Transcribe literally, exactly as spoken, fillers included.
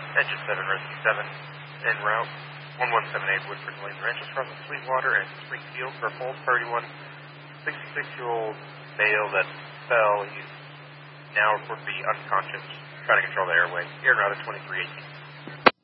Engine seven, Rescue seven, en route. one one seven eight Woodford Lane Ranches crossing Sweetwater and Springfield for a full thirty-one, sixty-six-year-old male that fell. He's now reported to be unconscious, trying to control the airway. Air route at twenty-three eighteen.